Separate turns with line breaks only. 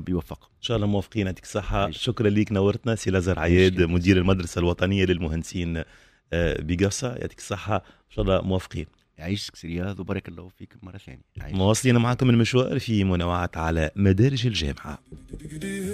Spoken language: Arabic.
ربي يوفقهم
إن شاء الله. موافقين، يعطيك الصحة. شكرا ليك، نورتنا سي لازر عياد مدير المدرسة الوطنية للمهندسين بقصة. يعطيك الصحة، إن شاء الله موافقين.
يعيشك سي رياض وبارك الله فيك مرة ثانية.
مواصلين معكم المشوار في منوعات على مدارج الجامعة.